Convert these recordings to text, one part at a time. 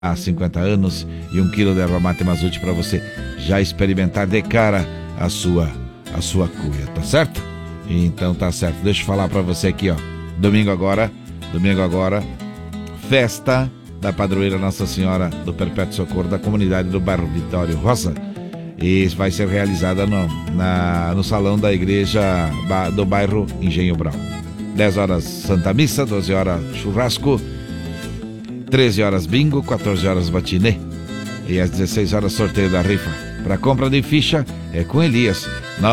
há 50 anos e 1 quilo de erva mate Mazute para você já experimentar de cara a sua cuia, tá certo? Então tá certo. Deixa eu falar para você aqui, ó. Domingo agora, festa da padroeira Nossa Senhora do Perpétuo Socorro da comunidade do bairro Vitório Rosa. E vai ser realizada no salão da igreja do bairro Engenho Brau. 10 horas Santa Missa, 12 horas churrasco, 13 horas bingo, 14 horas batinê e às 16 horas sorteio da rifa. Para compra de ficha é com Elias,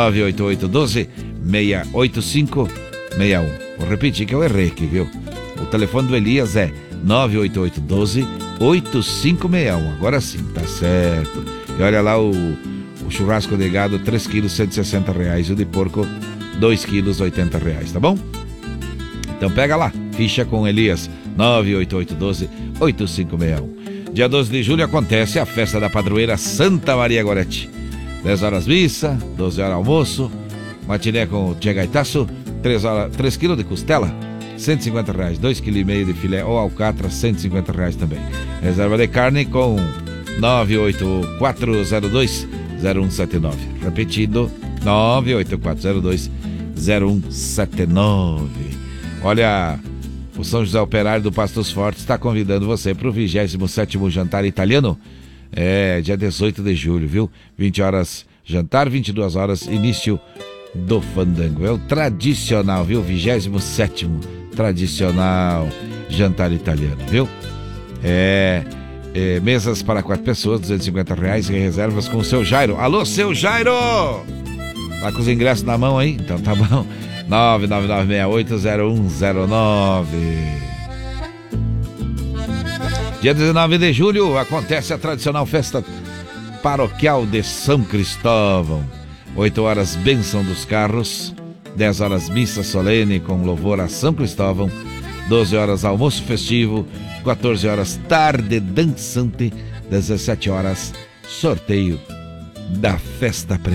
988-12-68561. Vou repetir que eu errei aqui, viu? O telefone do Elias é 988-12-8561. Agora sim, tá certo. E olha lá o churrasco de gado, 3 quilos, R$160. E o de porco, 2 quilos, R$80, tá bom? Então pega lá, ficha com Elias, 988-12-8561. Dia 12 de julho acontece a festa da padroeira Santa Maria Gorete. 10 horas missa, 12 horas almoço, matiné com tia Gaitaço, 3 quilos de costela, R$150, 2,5 kg de filé ou alcatra, R$150 também. Reserva de carne com 98402-0179. Repetindo, 98402-0179. Olha, o São José Operário do Pastos Fortes está convidando você para o 27º jantar italiano. É, dia 18 de julho, viu? 20 horas jantar, 22 horas início do fandango. É o tradicional, viu? 27º tradicional jantar italiano, viu? Mesas para 4 pessoas, R$250 em reservas com o seu Jairo. Alô, seu Jairo! Tá com os ingressos na mão aí? Então tá bom. 999680109. Dia 19 de julho acontece a tradicional festa paroquial de São Cristóvão. 8 horas bênção dos carros, 10 horas missa solene com louvor a São Cristóvão, 12 horas almoço festivo, 14 horas tarde dançante, 17 horas sorteio da festa